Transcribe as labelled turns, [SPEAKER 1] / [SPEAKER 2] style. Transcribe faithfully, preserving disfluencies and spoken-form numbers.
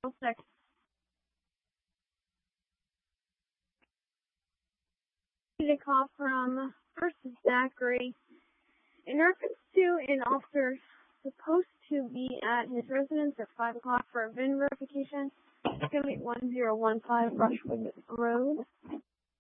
[SPEAKER 1] six. A call from First Zachary in reference to an officer supposed to be at his residence at five o'clock for a V I N verification. It's going to be one zero one five Rushwood Road.